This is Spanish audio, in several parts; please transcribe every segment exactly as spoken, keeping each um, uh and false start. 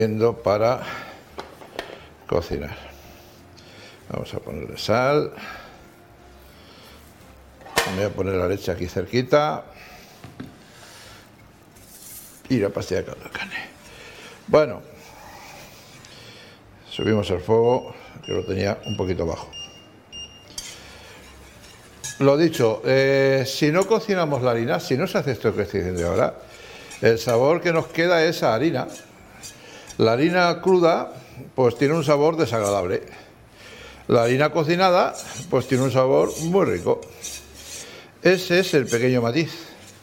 Para cocinar. Vamos a ponerle sal. Voy a poner la leche aquí cerquita. Y la pastilla de caldo de carne. Bueno, subimos el fuego, que lo tenía un poquito bajo. Lo dicho, eh, si no cocinamos la harina, si no se hace esto que estoy diciendo ahora, el sabor que nos queda es a harina. La harina cruda, pues tiene un sabor desagradable. La harina cocinada, pues tiene un sabor muy rico. Ese es el pequeño matiz.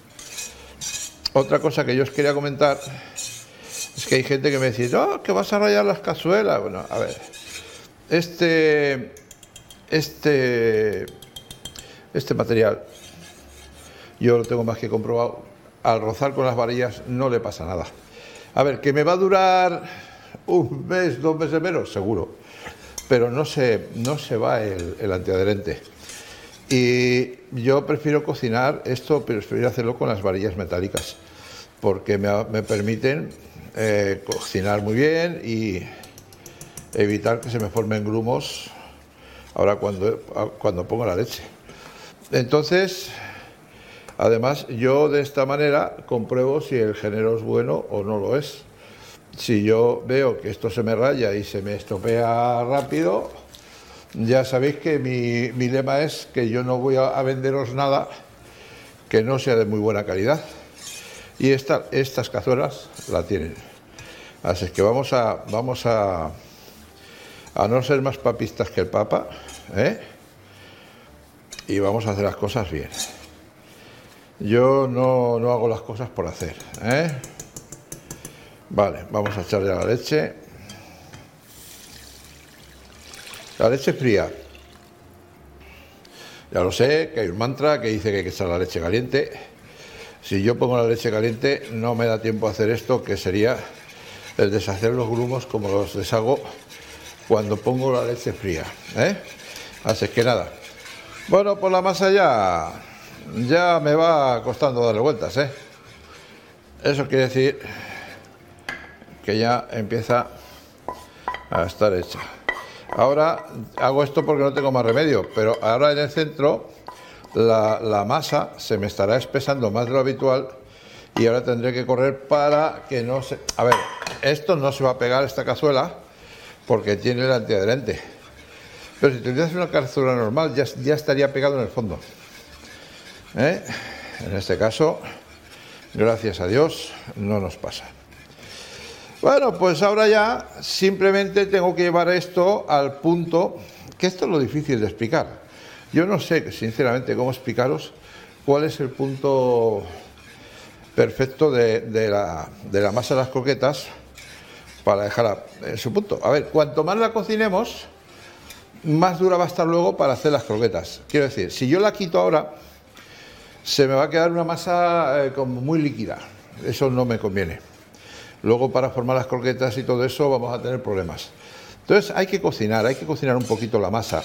Otra cosa que yo os quería comentar es que hay gente que me dice, no, que vas a rallar las cazuelas. Bueno, a ver, este, este, este material, yo lo tengo más que comprobado, al rozar con las varillas no le pasa nada. A ver, que me va a durar un mes, dos meses menos, seguro, pero no se, no se va el, el antiadherente. Y yo prefiero cocinar esto, pero prefiero hacerlo con las varillas metálicas, porque me, me permiten eh, cocinar muy bien y evitar que se me formen grumos ahora cuando, cuando pongo la leche. Entonces, además, yo de esta manera compruebo si el género es bueno o no lo es. Si yo veo que esto se me raya y se me estropea rápido, ya sabéis que mi, mi lema es que yo no voy a, a venderos nada que no sea de muy buena calidad. Y esta, estas cazuelas la tienen. Así es que vamos a, vamos a, a no ser más papistas que el Papa, ¿eh? Y vamos a hacer las cosas bien. Yo no, no hago las cosas por hacer, ¿eh? Vale, vamos a echarle la leche. La leche fría. Ya lo sé, que hay un mantra que dice que hay que echar la leche caliente. Si yo pongo la leche caliente, no me da tiempo a hacer esto, que sería el deshacer los grumos como los deshago cuando pongo la leche fría, ¿eh? Así que nada. Bueno, pues la masa ya, ya me va costando darle vueltas, ¿eh? Eso quiere decir que ya empieza a estar hecha. Ahora hago esto porque no tengo más remedio, pero ahora en el centro la, la masa se me estará espesando más de lo habitual y ahora tendré que correr para que no se... A ver, esto no se va a pegar, esta cazuela, porque tiene el antiadherente. Pero si utilizas una cazuela normal ya, ya estaría pegado en el fondo, ¿eh? En este caso, gracias a Dios, no nos pasa. Bueno, pues ahora ya simplemente tengo que llevar esto al punto, que esto es lo difícil de explicar. Yo no sé, sinceramente, cómo explicaros cuál es el punto perfecto de, de, la, de la masa de las croquetas para dejarla en su punto. A ver, cuanto más la cocinemos, más dura va a estar luego para hacer las croquetas. Quiero decir, si yo la quito ahora, se me va a quedar una masa eh, como muy líquida. Eso no me conviene. Luego para formar las croquetas y todo eso vamos a tener problemas. Entonces hay que cocinar, hay que cocinar un poquito la masa.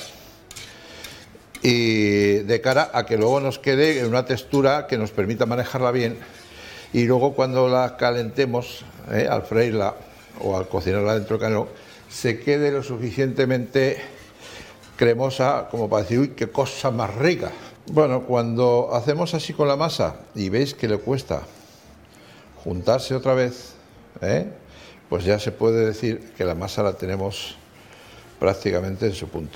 Y de cara a que luego nos quede en una textura que nos permita manejarla bien. Y luego cuando la calentemos, eh, al freírla o al cocinarla dentro del canelo, se quede lo suficientemente cremosa como para decir, uy, qué cosa más rica. Bueno, cuando hacemos así con la masa y veis que le cuesta juntarse otra vez, ¿eh? Pues ya se puede decir que la masa la tenemos prácticamente en su punto.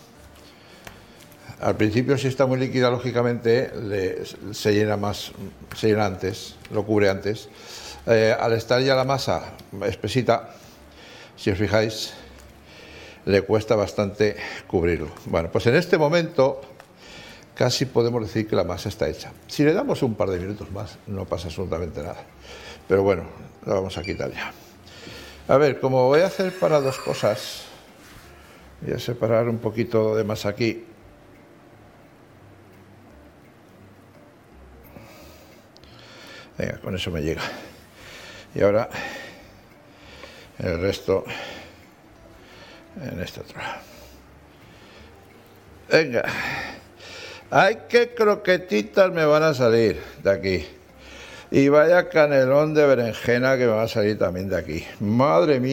Al principio, si está muy líquida, lógicamente le, se llena más, se llena antes, lo cubre antes. Eh, al estar ya la masa espesita, si os fijáis, le cuesta bastante cubrirlo. Bueno, pues en este momento casi podemos decir que la masa está hecha. Si le damos un par de minutos más, no pasa absolutamente nada. Pero bueno, la vamos a quitar ya. A ver, como voy a hacer para dos cosas, voy a separar un poquito de masa aquí. Venga, con eso me llega. Y ahora el resto en esta otra. Venga. ¡Ay, qué croquetitas me van a salir de aquí! Y vaya canelón de berenjena que me va a salir también de aquí. Madre mía.